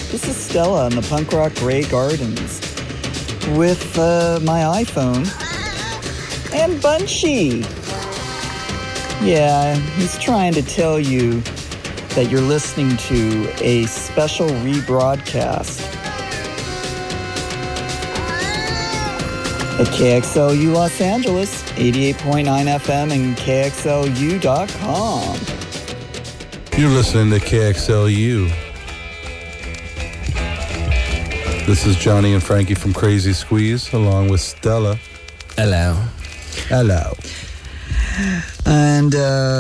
This is Stella in the Punk Rock Grey Gardens with my iPhone and Bunchy. Yeah, he's trying to tell you that you're listening to a special rebroadcast at KXLU Los Angeles, 88.9 FM and KXLU.com. You're listening to KXLU. This is Johnny and Frankie from Crazy Squeeze, along with Stella. Hello. Hello. And,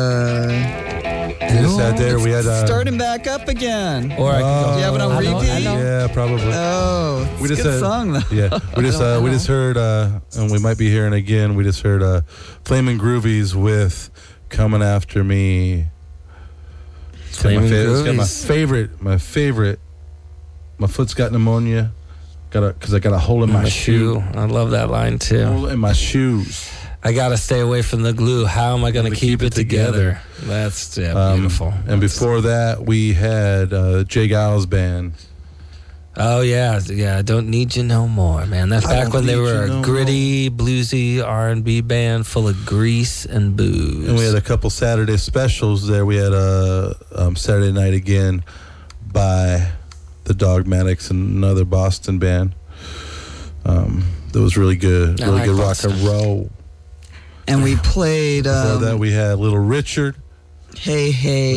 just out there, we had starting back up again. Or I can Do you have it on repeat? Yeah, probably. Oh, it's a good song though. Yeah, we just heard, and we might be hearing again. We just heard Flamin' Groovies with "Coming After Me." Flamin' It's got Groovies. my favorite. My foot's got pneumonia. Because I got a hole in my shoe. I love that line too. Hole in my shoes. I gotta stay away from the glue. How am I gonna keep it together? That's beautiful. And before that, we had Jay Giles Band. Oh yeah. I Don't Need You No More, man. That's back when they were a gritty, bluesy R&B band full of grease and booze. And we had a couple Saturday specials there. We had Saturday Night Again by the Dogmatics and another Boston band. That was really good. Really good rock and roll. And we played... Before that, we had Little Richard. Hey.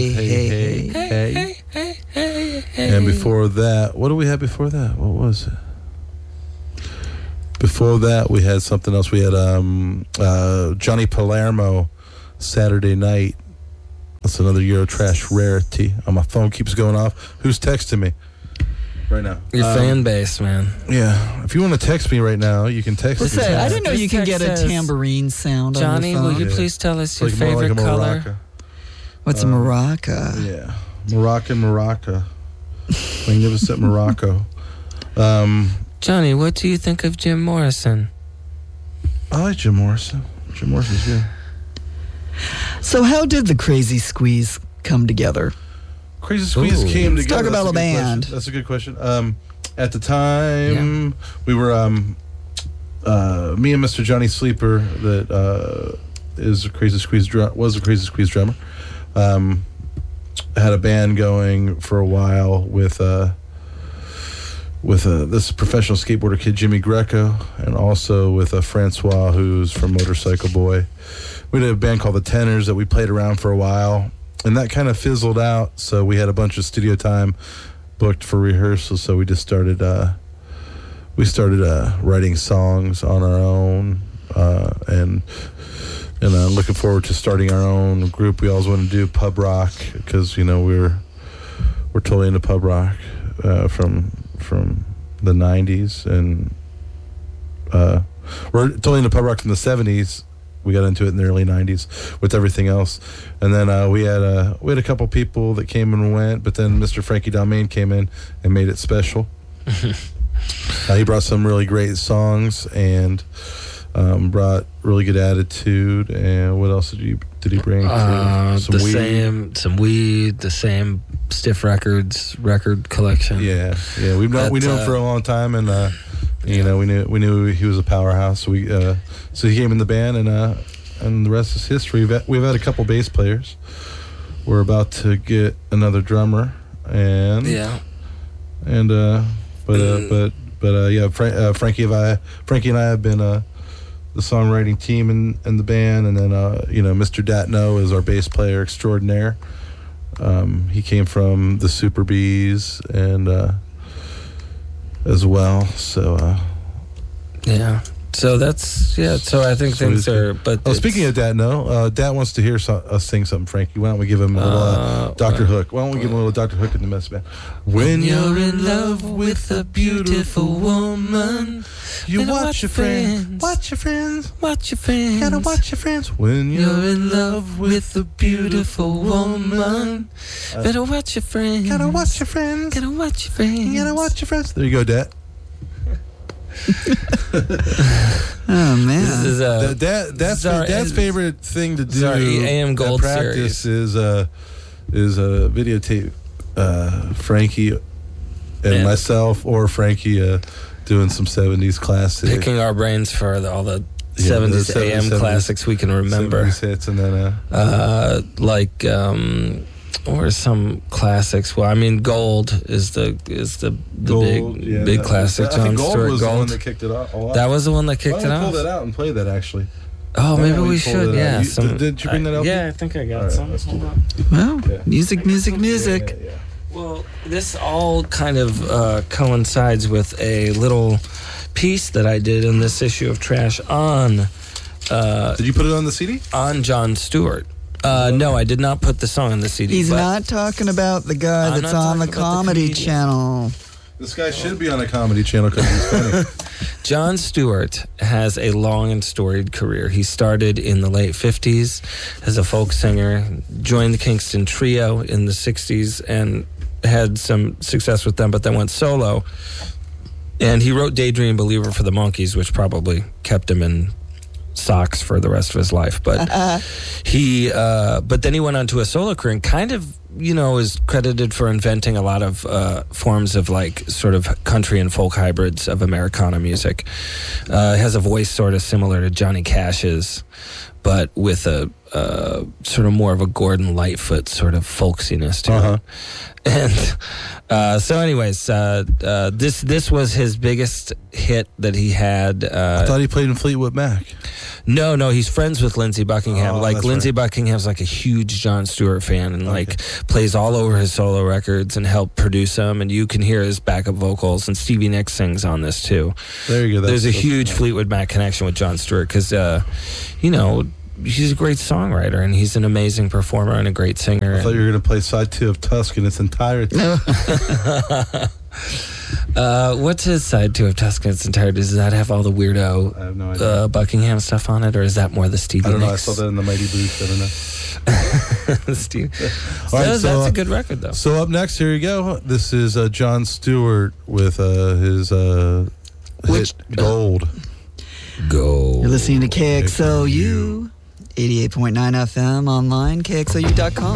And before that, what do we have before that? What was it? Before that, we had something else. We had Johnny Palermo, Saturday Night. That's another Eurotrash rarity. My phone keeps going off. Who's texting me right now? Your fan base, man. Yeah. If you want to text me right now, you can text me. I didn't know you could get a tambourine sound Johnny, on your phone. will you please tell us your Like more favorite like a color? maraca. What's a maraca? Yeah. Maraca. Magnificent Morocco. Johnny, what do you think of Jim Morrison? I like Jim Morrison. Jim Morrison's good. So how did the Crazy Squeeze come together? Crazy Squeeze came Let's together. talk about That's the a good band. question. That's a good question. At the time, we were me and Mr. Johnny Sleeper, that is a Crazy Squeeze was a Crazy Squeeze drummer. Had a band going for a while with this professional skateboarder kid Jimmy Greco, and also with Francois, who's from Motorcycle Boy. We had a band called the Tenors that we played around for a while, and that kind of fizzled out. So we had a bunch of studio time booked for rehearsals. So we just started writing songs on our own, and looking forward to starting our own group. We always wanted to do pub rock because we're totally into pub rock from the 90s, and we're totally into pub rock from the 70s. We got into it in the early 90s with everything else. And then we had a couple people that came and went, but then Mr. Frankie Dalmain came in and made it special. He brought some really great songs and brought really good attitude. And what else did he bring? Some weed, the same Stiff Records record collection. Yeah. We knew him for a long time, and we knew he was a powerhouse. So he came in the band, and the rest is history. We've had a couple bass players. We're about to get another drummer, Frankie and I have been the songwriting team in the band, and then Mr. Datno is our bass player extraordinaire. He came from the Super Bees and as well. So So that's So I think things are. But speaking of Datno, Dat wants to hear us sing something. Frankie, why don't we give him a little Dr. Hook? Why don't we give him a little Dr. Hook in the mess band? When you're in love with a beautiful woman, you watch your friends. Watch your friends. Watch your friends. Gotta watch your friends. When you're in love with a beautiful woman, better watch your friends. Gotta watch your friends. Gotta watch your friends. Gotta watch your friends. There you go, Dat. Oh man, this is Dad's favorite thing to do. Our AM Gold practice series is videotape Frankie and myself or Frankie doing some 70s classics. Picking our brains for all the 70s AM classics we can remember. 70s hits, and then or some classics. Well, I mean, Gold is the big classic. John Stewart. Was the one that kicked it off. That was the one that kicked it off. Pull that out and play that actually. Oh, maybe we should. Yeah. Did you bring that up? Yeah, I think I got some. Hold on. Well, music. Yeah. Well, this all kind of coincides with a little piece that I did in this issue of Trash on. Did you put it on the CD? On John Stewart. No, I did not put the song on the CD. He's not talking about the guy that's on the Comedy Channel. This guy should be on a Comedy Channel because he's funny. John Stewart has a long and storied career. He started in the late 50s as a folk singer, joined the Kingston Trio in the 60s, and had some success with them, but then went solo. And he wrote Daydream Believer for the Monkees, which probably kept him in socks for the rest of his life. But but then he went on to a solo career and kind of, is credited for inventing a lot of forms of like sort of country and folk hybrids of Americana music. Has a voice sort of similar to Johnny Cash's, but with a sort of more of a Gordon Lightfoot sort of folksiness to it. And so anyways, this was his biggest hit that he had. I thought he played in Fleetwood Mac. No, he's friends with Lindsey Buckingham. Lindsey Buckingham's like a huge John Stewart fan and like plays all over his solo records and helped produce them. And you can hear his backup vocals, and Stevie Nicks sings on this too. There you go. There's a huge Fleetwood Mac connection with John Stewart because, he's a great songwriter and he's an amazing performer and a great singer. I thought you were going to play side 2 of Tusk in its entirety. What's his side 2 of Tusk in its entirety? Does that have all the weirdo I have no idea. Buckingham stuff on it, or is that more the Stevie Nicks? I don't know. I saw that in the Mighty Boots. I don't know. Steve. Right, that's a good record, though. So up next, here you go. This is John Stewart with his hit Gold. You're listening to KXOU 88.9 FM online, KXOU.com.